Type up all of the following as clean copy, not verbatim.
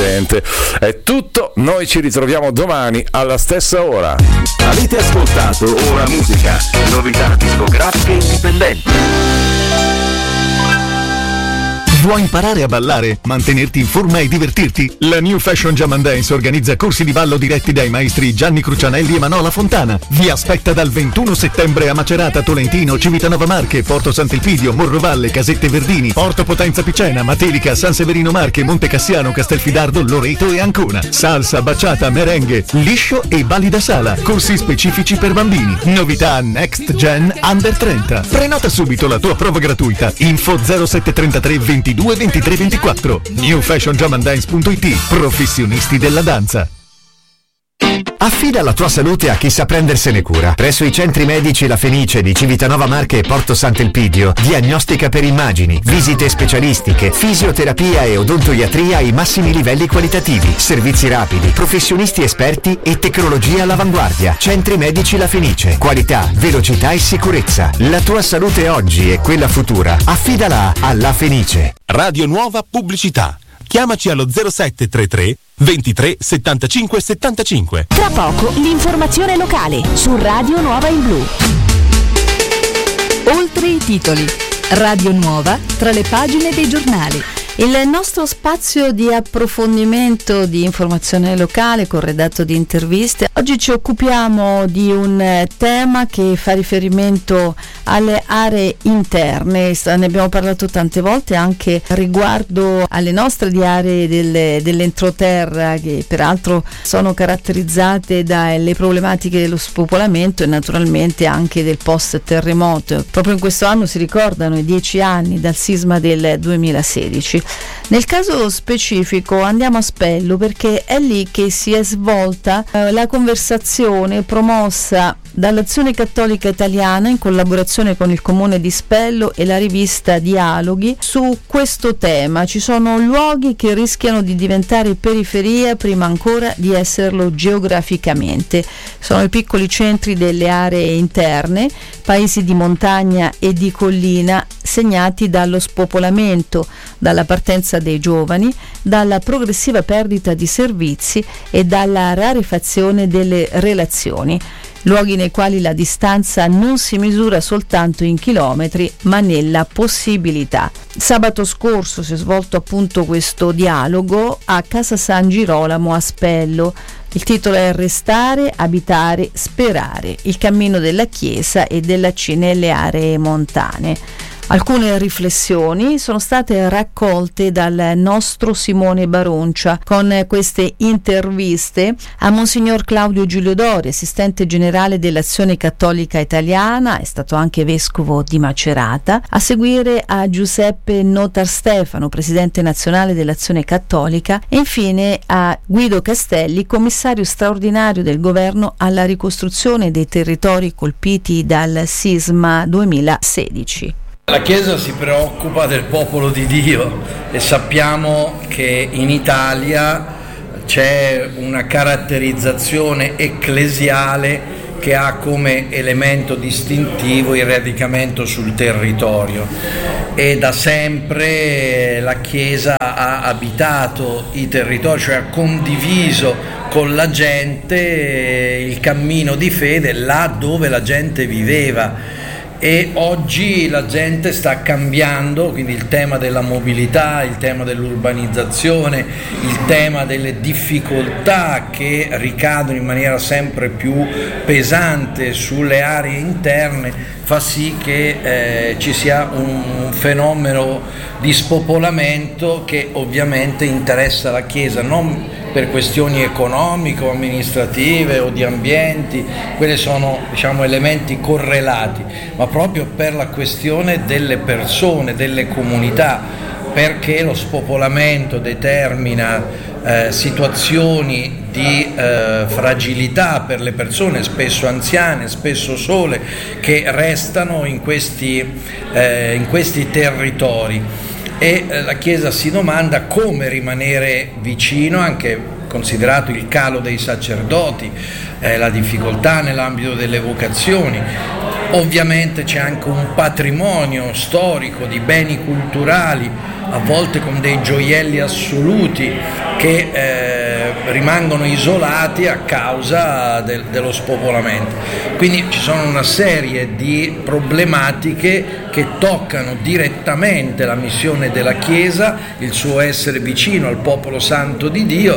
gente. È tutto, noi ci ritroviamo domani alla stessa ora. Avete ascoltato Ora Musica, novità discografiche indipendenti. Vuoi imparare a ballare, mantenerti in forma e divertirti? La New Fashion Jam and Dance organizza corsi di ballo diretti dai maestri Gianni Crucianelli e Manola Fontana. Vi aspetta dal 21 settembre a Macerata, Tolentino, Civitanova Marche, Porto Sant'Elpidio, Morrovalle, Casette Verdini, Porto Potenza Picena, Matelica, San Severino Marche, Monte Cassiano, Castelfidardo, Loreto e Ancona. Salsa, baciata, merengue, liscio e balli da sala. Corsi specifici per bambini. Novità Next Gen Under 30. Prenota subito la tua prova gratuita. Info 0733 22 23 24. newfashionjamandance.it. Professionisti della danza. Affida la tua salute a chi sa prendersene cura. Presso i centri medici La Fenice di Civitanova Marche e Porto Sant'Elpidio, diagnostica per immagini, visite specialistiche, fisioterapia e odontoiatria ai massimi livelli qualitativi, servizi rapidi, professionisti esperti e tecnologia all'avanguardia. Centri medici La Fenice, qualità, velocità e sicurezza. La tua salute oggi e quella futura, affidala a La Fenice. Radio Nuova Pubblicità. Chiamaci allo 0733 23 75 75. Tra poco l'informazione locale su Radio Nuova in Blu. Oltre i titoli, Radio Nuova tra le pagine dei giornali. Il nostro spazio di approfondimento di informazione locale corredato di interviste. Oggi ci occupiamo di un tema che fa riferimento alle aree interne. Ne abbiamo parlato tante volte anche riguardo alle nostre di aree dell'entroterra, che peraltro sono caratterizzate dalle problematiche dello spopolamento e naturalmente anche del post terremoto. Proprio in questo anno si ricordano i 10 anni dal sisma del 2016. Nel caso specifico andiamo a Spello perché è lì che si è svolta la conversazione promossa dall'Azione Cattolica Italiana in collaborazione con il Comune di Spello e la rivista Dialoghi su questo tema. Ci sono luoghi che rischiano di diventare periferia prima ancora di esserlo geograficamente. Sono i piccoli centri delle aree interne, paesi di montagna e di collina segnati dallo spopolamento, dalla partenza dei giovani, dalla progressiva perdita di servizi e dalla rarefazione delle relazioni. Luoghi nei quali la distanza non si misura soltanto in chilometri, ma nella possibilità. Sabato scorso si è svolto appunto questo dialogo a Casa San Girolamo a Spello. Il titolo è Restare, abitare, sperare, il cammino della Chiesa e della C nelle aree montane. Alcune riflessioni sono state raccolte dal nostro Simone Baroncia con queste interviste a Monsignor Claudio Giulio Dori, assistente generale dell'Azione Cattolica Italiana, è stato anche vescovo di Macerata, a seguire a Giuseppe Notar Stefano, presidente nazionale dell'Azione Cattolica, e infine a Guido Castelli, commissario straordinario del governo alla ricostruzione dei territori colpiti dal sisma 2016. La Chiesa si preoccupa del popolo di Dio e sappiamo che in Italia c'è una caratterizzazione ecclesiale che ha come elemento distintivo il radicamento sul territorio e da sempre la Chiesa ha abitato i territori, cioè ha condiviso con la gente il cammino di fede là dove la gente viveva. E oggi la gente sta cambiando, quindi il tema della mobilità, il tema dell'urbanizzazione, il tema delle difficoltà che ricadono in maniera sempre più pesante sulle aree interne fa sì che ci sia un fenomeno di spopolamento che ovviamente interessa la Chiesa, non per questioni economiche o amministrative o di ambienti, quelli sono elementi correlati, ma proprio per la questione delle persone, delle comunità, perché lo spopolamento determina situazioni di fragilità per le persone, spesso anziane, spesso sole, che restano in questi territori. E la Chiesa si domanda come rimanere vicino, anche considerato il calo dei sacerdoti, la difficoltà nell'ambito delle vocazioni. Ovviamente c'è anche un patrimonio storico di beni culturali a volte con dei gioielli assoluti che rimangono isolati a causa dello spopolamento. Quindi ci sono una serie di problematiche che toccano direttamente la missione della Chiesa, il suo essere vicino al popolo santo di Dio,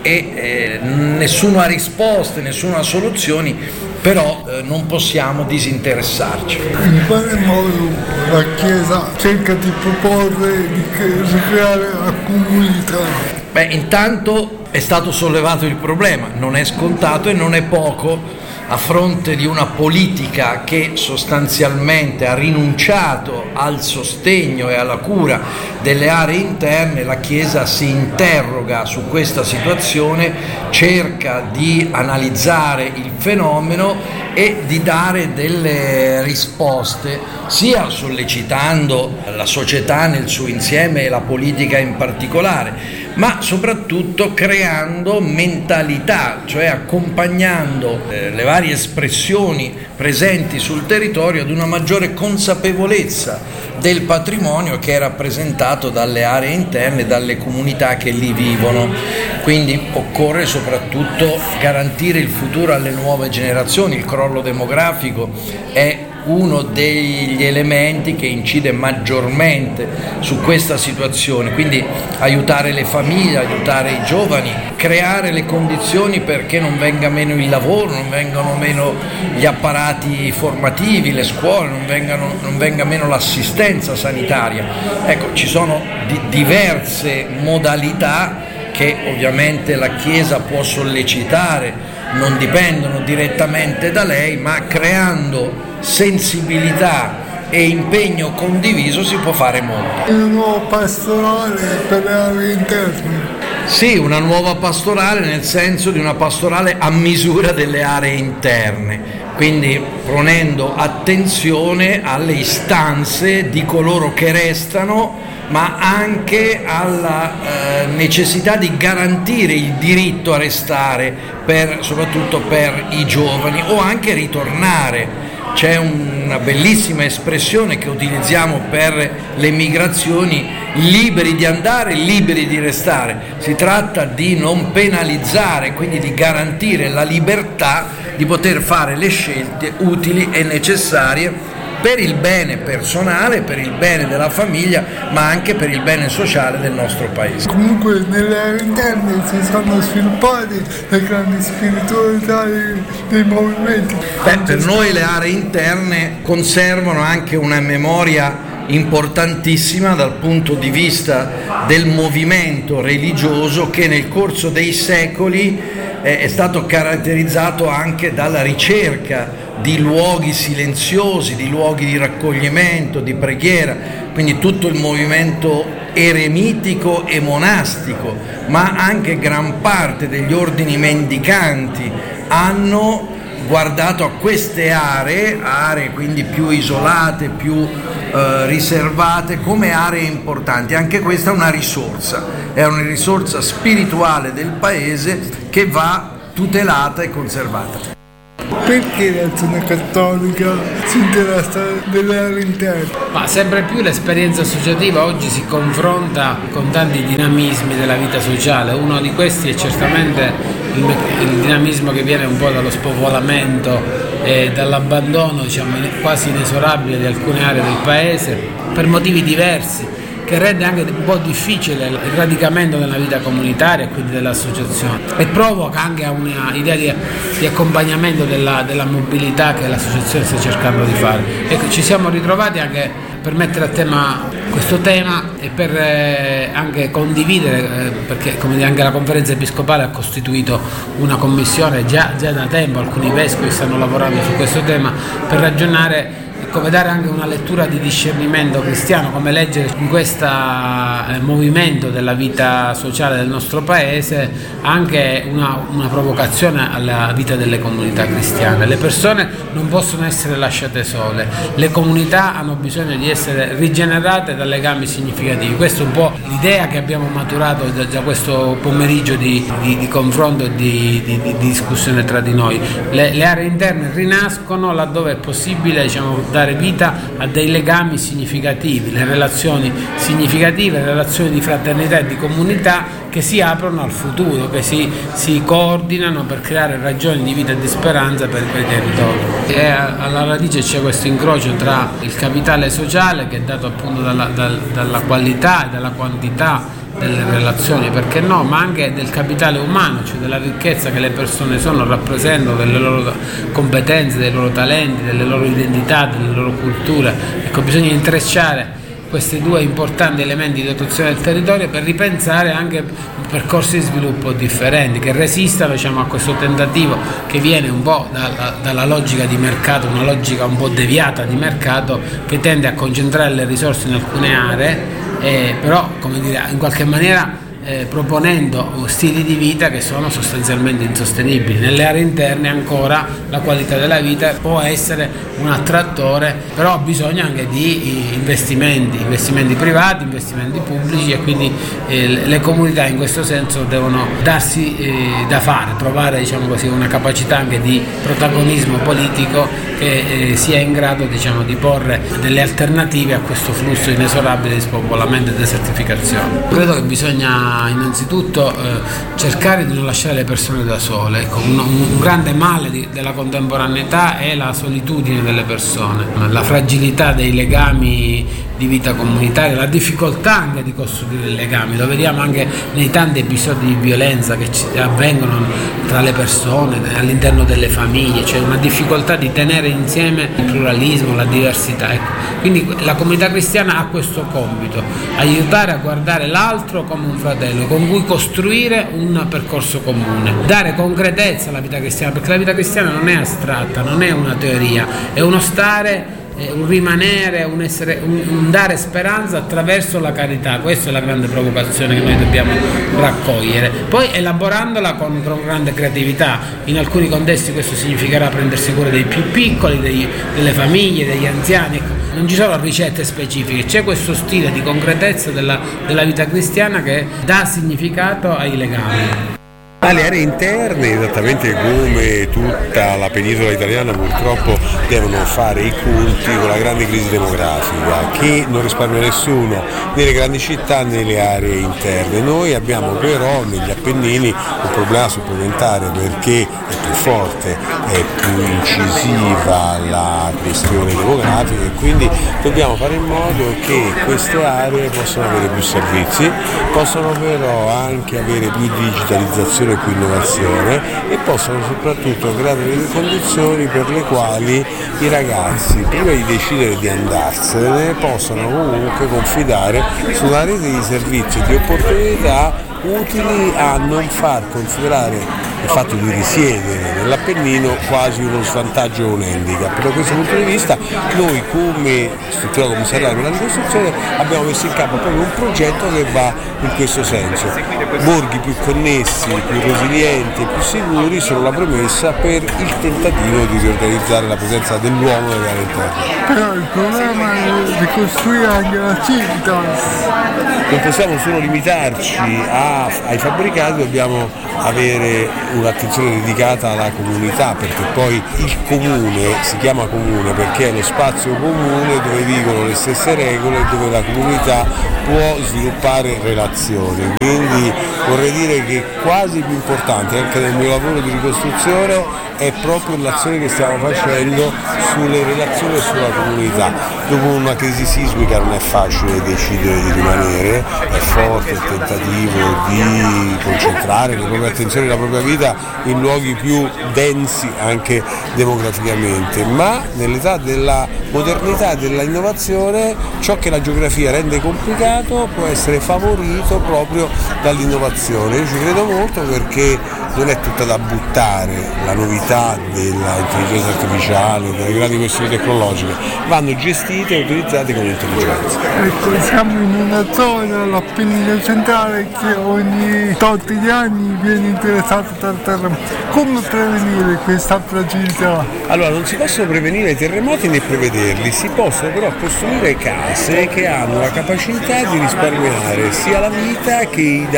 e nessuno ha risposte, nessuno ha soluzioni, però non possiamo disinteressarci. In quale modo la Chiesa cerca di proporre di creare la comunità? Intanto è stato sollevato il problema, non è scontato e non è poco, a fronte di una politica che sostanzialmente ha rinunciato al sostegno e alla cura delle aree interne. La Chiesa si interroga su questa situazione, cerca di analizzare il fenomeno e di dare delle risposte, sia sollecitando la società nel suo insieme e la politica in particolare, ma soprattutto creando mentalità, cioè accompagnando le varie espressioni presenti sul territorio ad una maggiore consapevolezza del patrimonio che è rappresentato dalle aree interne, dalle comunità che lì vivono. Quindi occorre soprattutto garantire il futuro alle nuove generazioni. Il crollo demografico è uno degli elementi che incide maggiormente su questa situazione, quindi aiutare le famiglie, aiutare i giovani, creare le condizioni perché non venga meno il lavoro, non vengano meno gli apparati formativi, le scuole, non venga meno l'assistenza sanitaria. Ecco, ci sono diverse modalità che ovviamente la Chiesa può sollecitare, non dipendono direttamente da lei, ma creando sensibilità e impegno condiviso si può fare molto. Una nuova pastorale per le aree interne? Sì, una nuova pastorale nel senso di una pastorale a misura delle aree interne, quindi ponendo attenzione alle istanze di coloro che restano, ma anche alla necessità di garantire il diritto a restare, soprattutto per i giovani, o anche ritornare. C'è una bellissima espressione che utilizziamo per le migrazioni: liberi di andare, liberi di restare. Si tratta di non penalizzare, quindi di garantire la libertà di poter fare le scelte utili e necessarie per il bene personale, per il bene della famiglia, ma anche per il bene sociale del nostro paese. Comunque nelle aree interne si sono sviluppate le grandi spiritualità dei movimenti. Per noi le aree interne conservano anche una memoria importantissima dal punto di vista del movimento religioso che nel corso dei secoli è stato caratterizzato anche dalla ricerca di luoghi silenziosi, di luoghi di raccoglimento, di preghiera, quindi tutto il movimento eremitico e monastico, ma anche gran parte degli ordini mendicanti hanno guardato a queste aree quindi più isolate, più riservate, come aree importanti. Anche questa è una risorsa spirituale del paese che va tutelata e conservata. Perché l'Azione Cattolica si interessa delle aree interne? Ma sempre più l'esperienza associativa oggi si confronta con tanti dinamismi della vita sociale. Uno di questi è certamente il dinamismo che viene un po' dallo spopolamento e dall'abbandono, diciamo, quasi inesorabile di alcune aree del paese per motivi diversi, che rende anche un po' difficile il radicamento nella vita comunitaria e quindi dell'associazione, e provoca anche un'idea di accompagnamento della mobilità che l'associazione sta cercando di fare. Ecco, ci siamo ritrovati anche per mettere a tema questo tema e per anche condividere, perché come dire, anche la Conferenza Episcopale ha costituito una commissione già da tempo, alcuni vescovi stanno lavorando su questo tema per ragionare come dare anche una lettura di discernimento cristiano, come leggere in questo movimento della vita sociale del nostro paese anche una provocazione alla vita delle comunità cristiane. Le persone non possono essere lasciate sole, le comunità hanno bisogno di essere rigenerate da legami significativi. Questa è un po' l'idea che abbiamo maturato da questo pomeriggio di confronto e di discussione tra di noi. Le aree interne rinascono laddove è possibile, diciamo, dare dare vita a dei legami significativi, le relazioni significative, le relazioni di fraternità e di comunità che si aprono al futuro, che si coordinano per creare ragioni di vita e di speranza per quei territori. E alla radice c'è questo incrocio tra il capitale sociale, che è dato appunto dalla qualità e dalla quantità delle relazioni, perché no, ma anche del capitale umano, cioè della ricchezza che le persone rappresentano, delle loro competenze, dei loro talenti, delle loro identità, delle loro culture. Ecco, bisogna intrecciare questi due importanti elementi di dotazione del territorio per ripensare anche percorsi di sviluppo differenti, che resistano, diciamo, a questo tentativo che viene un po' dalla logica di mercato, una logica un po' deviata di mercato che tende a concentrare le risorse in alcune aree, però, come dire, in qualche maniera proponendo stili di vita che sono sostanzialmente insostenibili. Nelle aree interne ancora la qualità della vita può essere un attrattore, però bisogna anche di investimenti privati, investimenti pubblici, e quindi le comunità in questo senso devono darsi da fare, trovare, diciamo così, una capacità anche di protagonismo politico che sia in grado, diciamo, di porre delle alternative a questo flusso inesorabile di spopolamento e desertificazione. Credo che bisogna innanzitutto cercare di non lasciare le persone da sole. Ecco, un grande male della contemporaneità è la solitudine delle persone, la fragilità dei legami di vita comunitaria, la difficoltà anche di costruire legami. Lo vediamo anche nei tanti episodi di violenza che avvengono tra le persone, all'interno delle famiglie, cioè una difficoltà di tenere insieme il pluralismo, la diversità. Ecco. Quindi la comunità cristiana ha questo compito: aiutare a guardare l'altro come un fratello con cui costruire un percorso comune, dare concretezza alla vita cristiana, perché la vita cristiana non è astratta, non è una teoria, è uno stare, un rimanere, un dare speranza attraverso la carità. Questa è la grande provocazione che noi dobbiamo raccogliere, poi elaborandola con grande creatività. In alcuni contesti questo significherà prendersi cura dei più piccoli, delle famiglie, degli anziani. Non ci sono ricette specifiche, c'è questo stile di concretezza della vita cristiana che dà significato ai legami. Le aree interne, esattamente come tutta la penisola italiana, purtroppo devono fare i conti con la grande crisi demografica che non risparmia nessuno, né le grandi città né le aree interne. Noi abbiamo però negli Appennini un problema supplementare, perché è più forte, è più incisiva la questione demografica, e quindi dobbiamo fare in modo che queste aree possano avere più servizi, possano però anche avere più digitalizzazione, più innovazione, e possono soprattutto creare delle condizioni per le quali i ragazzi, prima di decidere di andarsene, possano comunque confidare su una rete di servizi e di opportunità utili a non far considerare il fatto di risiedere nell'Appennino quasi uno svantaggio o un handicap. Da questo punto di vista noi, come struttura commissariale per la ricostruzione, abbiamo messo in campo proprio un progetto che va in questo senso. Borghi più connessi, più resilienti, più sicuri sono la premessa per il tentativo di riorganizzare la presenza dell'uomo nelle aree interne. Però il problema è ricostruire anche la Civitas. Non possiamo solo limitarci ai fabbricati, dobbiamo avere un'attenzione dedicata alla comunità, perché poi il comune si chiama comune perché è lo spazio comune dove vivono le stesse regole e dove la comunità può sviluppare relazioni. Quindi vorrei dire che quasi più importante anche nel mio lavoro di ricostruzione è proprio l'azione che stiamo facendo sulle relazioni e sulla comunità. Dopo una crisi sismica non è facile decidere di rimanere, è forte il tentativo di concentrare le proprie attenzioni e la propria vita in luoghi più densi anche demograficamente, ma nell'età della modernità e dell'innovazione ciò che la geografia rende complicato può essere favorito proprio dall'innovazione. Io ci credo molto, perché non è tutta da buttare la novità dell'intelligenza artificiale, delle grandi questioni tecnologiche, vanno gestite e utilizzate con intelligenza. Ecco, siamo in una zona, l'Appennino centrale, che ogni tot di anni viene interessata dal terremoto. Come prevenire questa fragilità? Allora, non si possono prevenire i terremoti né prevederli, si possono però costruire case che hanno la capacità di risparmiare sia la vita che i danni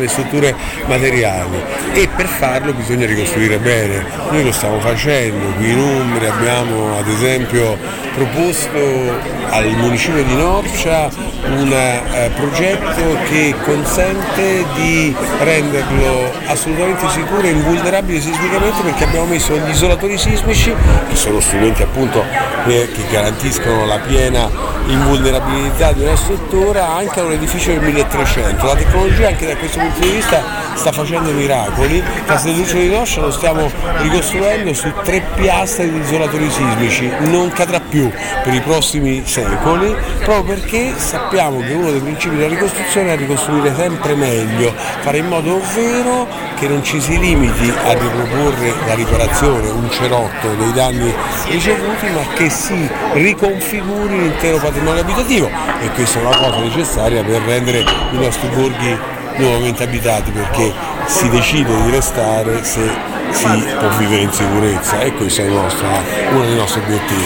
dalle strutture materiali, e per farlo bisogna ricostruire bene. Noi lo stiamo facendo, qui in Umbria abbiamo ad esempio proposto al municipio di Norcia un progetto che consente di renderlo assolutamente sicuro e invulnerabile sismicamente, perché abbiamo messo gli isolatori sismici, che sono strumenti appunto che garantiscono la piena invulnerabilità di una struttura, anche a un edificio del 1300. La tecnologia anche da questo punto di vista sta facendo miracoli. Castel Duce di Norcia lo stiamo ricostruendo su 3 piastre di isolatori sismici, non cadrà più per i prossimi secoli, proprio perché sappiamo che uno dei principi della ricostruzione è ricostruire sempre meglio, fare in modo ovvero che non ci si limiti a riproporre la riparazione, un cerotto dei danni ricevuti, ma che si riconfiguri l'intero patrimonio abitativo, e questa è una cosa necessaria per rendere i nostri borghi nuovamente abitati, perché si decide di restare se si può vivere in sicurezza, e questo è uno dei nostri obiettivi.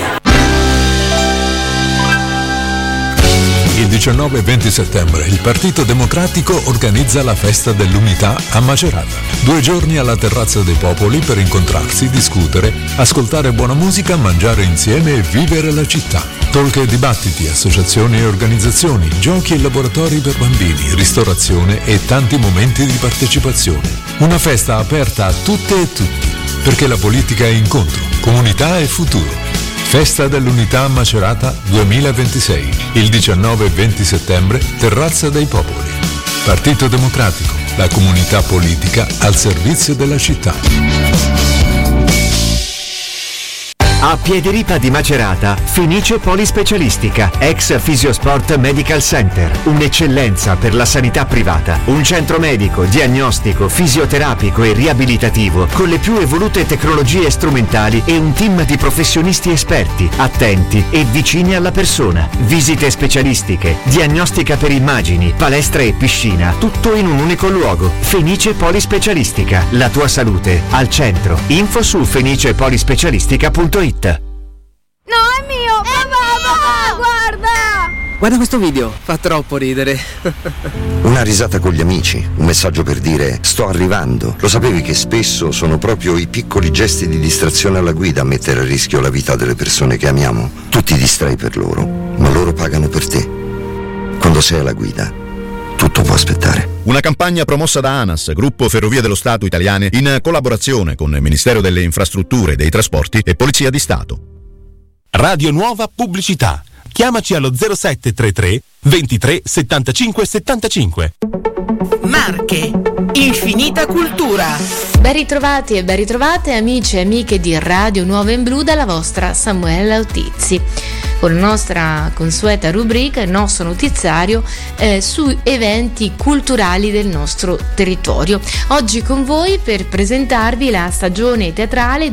Il 19 e 20 settembre il Partito Democratico organizza la Festa dell'Unità a Macerata. 2 giorni alla Terrazza dei Popoli per incontrarsi, discutere, ascoltare buona musica, mangiare insieme e vivere la città. Talk e dibattiti, associazioni e organizzazioni, giochi e laboratori per bambini, ristorazione e tanti momenti di partecipazione. Una festa aperta a tutte e tutti, perché la politica è incontro, comunità e futuro. Festa dell'Unità a Macerata 2026, il 19 e 20 settembre, Terrazza dei Popoli. Partito Democratico, la comunità politica al servizio della città. A Piediripa di Macerata, Fenice Polispecialistica, ex Fisiosport Medical Center, un'eccellenza per la sanità privata, un centro medico, diagnostico, fisioterapico e riabilitativo con le più evolute tecnologie strumentali e un team di professionisti esperti, attenti e vicini alla persona. Visite specialistiche, diagnostica per immagini, palestra e piscina, tutto in un unico luogo. Fenice Polispecialistica, la tua salute al centro. Info su fenicepolispecialistica.it. No, è mio! Papà, guarda! Guarda questo video, fa troppo ridere. Una risata con gli amici, un messaggio per dire sto arrivando. Lo sapevi che spesso sono proprio i piccoli gesti di distrazione alla guida a mettere a rischio la vita delle persone che amiamo? Tu ti distrai per loro, ma loro pagano per te. Quando sei alla guida, tutto può aspettare. Una campagna promossa da ANAS, Gruppo Ferrovie dello Stato Italiane, in collaborazione con il Ministero delle Infrastrutture e dei Trasporti e Polizia di Stato. Radio Nuova Pubblicità. Chiamaci allo 0733 23 75 75. Marche, infinita cultura. Ben ritrovati e ben ritrovate amici e amiche di Radio Nuova in Blu dalla vostra Samuele Lautizzi, con la nostra consueta rubrica, il nostro notiziario su eventi culturali del nostro territorio. Oggi con voi per presentarvi la stagione teatrale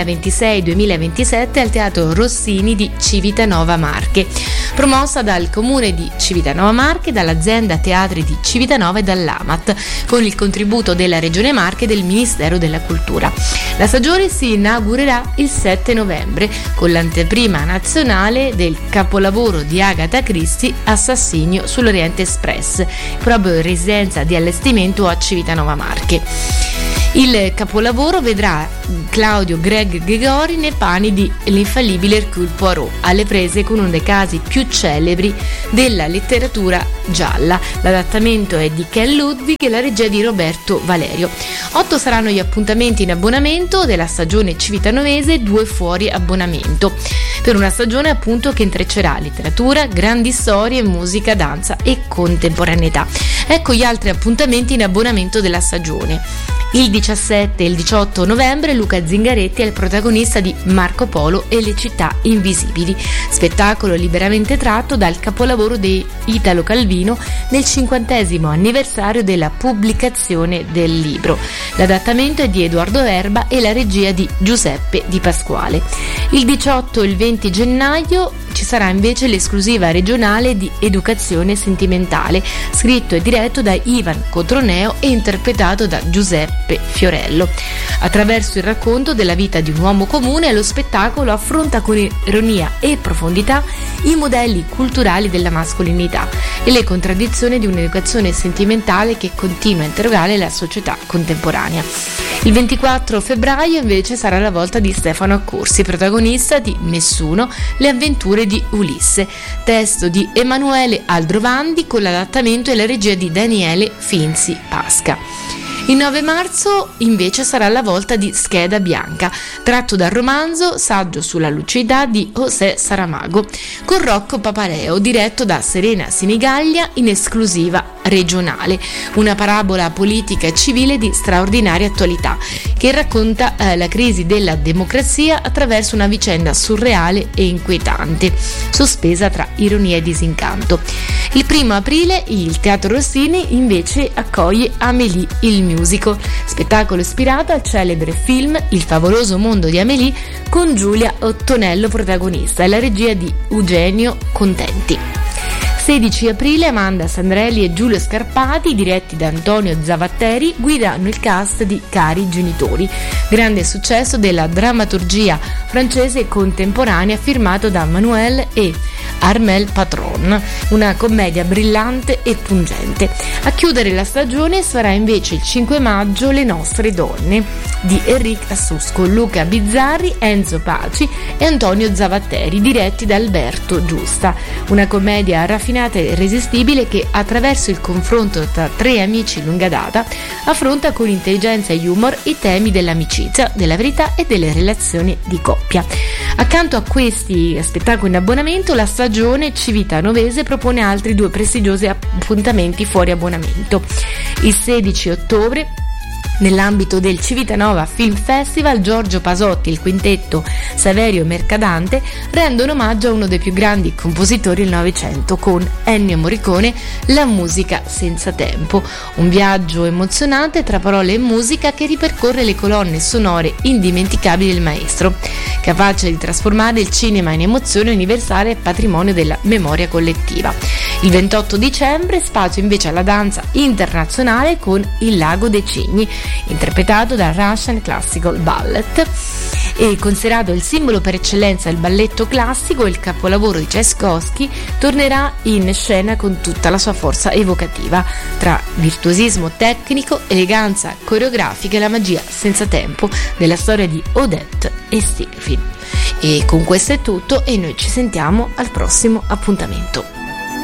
2026-2027 al Teatro Rossini di Civitanova Marche, promossa dal Comune di Civitanova Marche, dall'azienda Teatri di Civitanova e dall'AMAT, con il contributo della Regione Marche e del Ministero della Cultura. La stagione si inaugurerà il 7 novembre con l'anteprima nazionale del capolavoro di Agatha Christie, Assassinio sull'Oriente Express, proprio in residenza di allestimento a Civitanova Marche. Il capolavoro vedrà Claudio Gregori nei panni di l'infallibile Hercule Poirot, alle prese con uno dei casi più celebri della letteratura gialla. L'adattamento è di Ken Ludwig e la regia è di Roberto Valerio. 8 saranno gli appuntamenti in abbonamento della stagione civitanovese, 2 fuori abbonamento, per una stagione appunto che intreccerà letteratura, grandi storie, musica, danza e contemporaneità. Ecco gli altri appuntamenti in abbonamento della stagione. Il 17 e il 18 novembre Luca Zingaretti è il protagonista di Marco Polo e le città invisibili, spettacolo liberamente tratto dal capolavoro di Italo Calvino nel 50° anniversario della pubblicazione del libro. L'adattamento è di Edoardo Erba e la regia di Giuseppe Di Pasquale. Il 18 e il 20 gennaio ci ci sarà invece l'esclusiva regionale di Educazione Sentimentale, scritto e diretto da Ivan Cotroneo e interpretato da Giuseppe Fiorello. Attraverso il racconto della vita di un uomo comune, lo spettacolo affronta con ironia e profondità i modelli culturali della mascolinità e le contraddizioni di un'educazione sentimentale che continua a interrogare la società contemporanea. Il 24 febbraio invece sarà la volta di Stefano Accorsi, protagonista di Nessuno, le avventure di Ulisse, testo di Emanuele Aldrovandi con l'adattamento e la regia di Daniele Finzi Pasca. Il 9 marzo invece sarà la volta di Scheda Bianca, tratto dal romanzo Saggio sulla lucidità di José Saramago, con Rocco Papaleo, diretto da Serena Sinigaglia in esclusiva regionale, una parabola politica e civile di straordinaria attualità che racconta la crisi della democrazia attraverso una vicenda surreale e inquietante, sospesa tra ironia e disincanto. Il 1 aprile il Teatro Rossini invece accoglie Amélie il musical, spettacolo ispirato al celebre film Il favoloso mondo di Amélie con Giulia Ottonello protagonista e la regia di Eugenio Contenti. 16 aprile Amanda Sandrelli e Giulio Scarpati, diretti da Antonio Zavatteri, guidano il cast di Cari Genitori, grande successo della drammaturgia francese contemporanea firmato da Manuel e Armel Patron, una commedia brillante e pungente. A chiudere la stagione sarà invece il 5 maggio Le nostre donne di Enric Assus con Luca Bizzarri, Enzo Paci e Antonio Zavatteri, diretti da Alberto Giusta, una commedia raffinata e irresistibile che attraverso il confronto tra tre amici in lunga data affronta con intelligenza e humor i temi dell'amicizia, della verità e delle relazioni di coppia. Accanto a questi spettacoli in abbonamento, la stagione Civitanovese propone altri 2 prestigiosi appuntamenti fuori abbonamento. Il 16 ottobre, nell'ambito del Civitanova Film Festival, Giorgio Pasotti e il quintetto Saverio Mercadante rendono omaggio a uno dei più grandi compositori del Novecento con Ennio Morricone, La musica senza tempo, un viaggio emozionante tra parole e musica che ripercorre le colonne sonore indimenticabili del maestro, capace di trasformare il cinema in emozione universale e patrimonio della memoria collettiva. Il 28 dicembre spazio invece alla danza internazionale con Il lago dei cigni, interpretato dal Russian Classical Ballet e considerato il simbolo per eccellenza del balletto classico. Il capolavoro di Tchaikovsky tornerà in scena con tutta la sua forza evocativa, tra virtuosismo tecnico, eleganza coreografica e la magia senza tempo della storia di Odette e Stilwell. E con questo è tutto e noi ci sentiamo al prossimo appuntamento.